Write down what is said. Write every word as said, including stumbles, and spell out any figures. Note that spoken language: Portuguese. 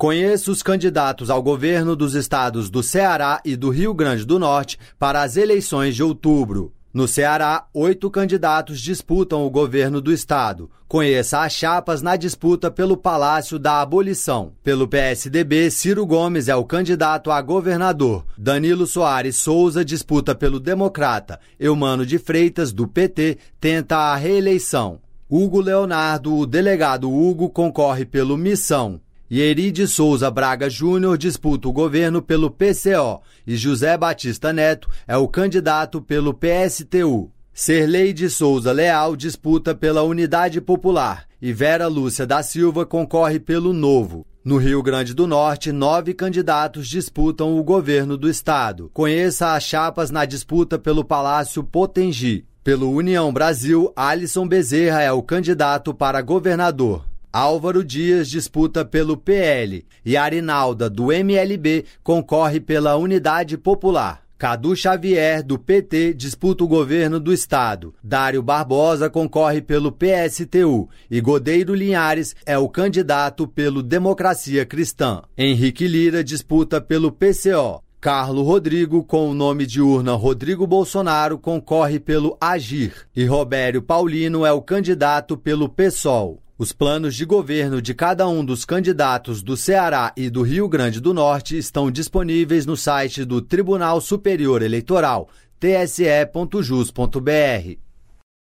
Conheça os candidatos ao governo dos estados do Ceará e do Rio Grande do Norte para as eleições de outubro. No Ceará, oito candidatos disputam o governo do estado. Conheça as chapas na disputa pelo Palácio da Abolição. Pelo P S D B, Ciro Gomes é o candidato a governador. Danilo Soares Souza disputa pelo Democrata. Eumano de Freitas, do P T, tenta a reeleição. Hugo Leonardo, o delegado Hugo, concorre pelo Missão. Yeri de Souza Braga Júnior disputa o governo pelo P C O e José Batista Neto é o candidato pelo P S T U. Serlei de Souza Leal disputa pela Unidade Popular e Vera Lúcia da Silva concorre pelo Novo. No Rio Grande do Norte, nove candidatos disputam o governo do estado. Conheça as chapas na disputa pelo Palácio Potengi. Pelo União Brasil, Alisson Bezerra é o candidato para governador. Álvaro Dias disputa pelo P L e Arinalda, do M L B, concorre pela Unidade Popular. Cadu Xavier, do P T, disputa o governo do estado. Dário Barbosa concorre pelo P S T U e Godeiro Linhares é o candidato pelo Democracia Cristã. Henrique Lira disputa pelo P C O. Carlo Rodrigo, com o nome de urna Rodrigo Bolsonaro, concorre pelo Agir. E Robério Paulino é o candidato pelo PSOL. Os planos de governo de cada um dos candidatos do Ceará e do Rio Grande do Norte estão disponíveis no site do Tribunal Superior Eleitoral, T S E ponto jus ponto B R.